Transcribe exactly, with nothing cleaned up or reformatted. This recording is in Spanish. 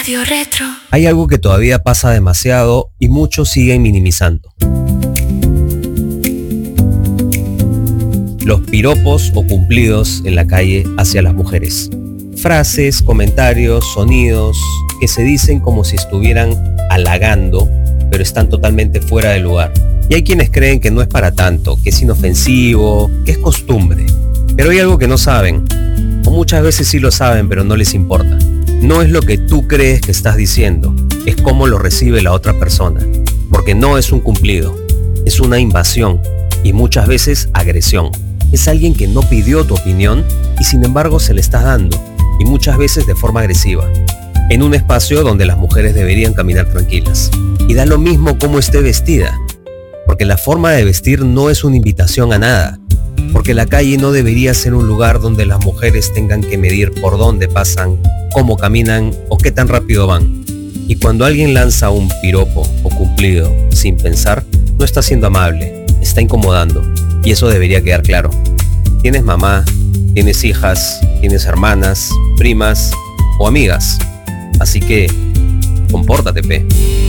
Radio Retro. Hay algo que todavía pasa demasiado y muchos siguen minimizando. Los piropos o cumplidos en la calle hacia las mujeres. Frases, comentarios, sonidos que se dicen como si estuvieran halagando, pero están totalmente fuera de lugar. Y hay quienes creen que no es para tanto, que es inofensivo, que es costumbre. Pero hay algo que no saben, o muchas veces sí lo saben, pero no les importa. No es lo que tú crees que estás diciendo, es cómo lo recibe la otra persona. Porque no es un cumplido, es una invasión y muchas veces agresión. Es alguien que no pidió tu opinión y sin embargo se le estás dando, y muchas veces de forma agresiva, en un espacio donde las mujeres deberían caminar tranquilas. Y da lo mismo cómo esté vestida, porque la forma de vestir no es una invitación a nada, porque la calle no debería ser un lugar donde las mujeres tengan que medir por dónde pasan, cómo caminan o qué tan rápido van. Y cuando alguien lanza un piropo o cumplido sin pensar, no está siendo amable, está incomodando, y eso debería quedar claro. Tienes mamá, tienes hijas, tienes hermanas, primas o amigas, así que compórtate, pe.